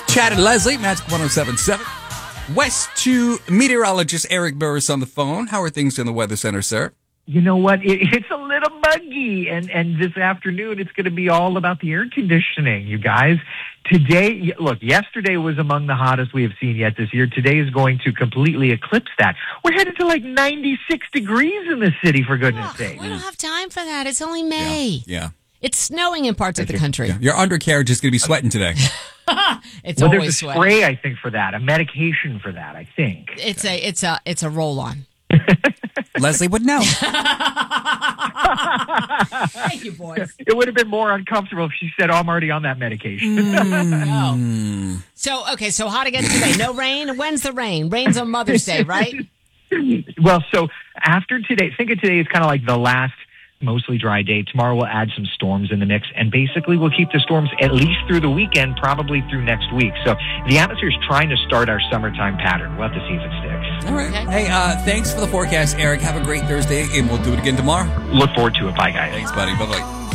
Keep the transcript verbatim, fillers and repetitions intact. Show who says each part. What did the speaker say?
Speaker 1: Chad and Leslie, Magic one oh seven point seven. West to meteorologist Eric Burris on the phone. How are things in the Weather Center, sir?
Speaker 2: You know what? It, it's a little muggy, and, and this afternoon it's going to be all about the air conditioning, you guys. Today, look, yesterday was among the hottest we have seen yet this year. Today is going to completely eclipse that. We're headed to like ninety-six degrees in the city, for goodness
Speaker 3: oh,
Speaker 2: sake.
Speaker 3: We don't have time for that. It's only May.
Speaker 1: Yeah. yeah.
Speaker 3: It's snowing in parts
Speaker 2: Thank
Speaker 3: of the
Speaker 2: you.
Speaker 3: country.
Speaker 1: Yeah. Your undercarriage is going to be sweating today.
Speaker 3: It's
Speaker 2: well,
Speaker 3: always
Speaker 2: there's a
Speaker 3: sweating.
Speaker 2: spray, I think, for that, a medication for that, I think.
Speaker 3: It's a it's a it's a roll on.
Speaker 1: Leslie would know.
Speaker 3: Thank you, boys.
Speaker 2: It would have been more uncomfortable if she said, oh, I'm already on that medication.
Speaker 3: Oh. So okay, so how to get today? No rain. When's the rain? Rain's on Mother's Day, right?
Speaker 2: Well, so after today, think of today as kind of like the last mostly dry day. Tomorrow we'll add some storms in the mix, and basically we'll keep the storms at least through the weekend, probably through next week. So the atmosphere is trying to start our summertime pattern. We'll have to see if it sticks.
Speaker 1: All right.
Speaker 3: Okay.
Speaker 1: Hey, uh, thanks for the forecast, Eric. Have a great Thursday, and we'll do it again tomorrow.
Speaker 2: Look forward to it. Bye, guys.
Speaker 1: Thanks, buddy. Bye-bye.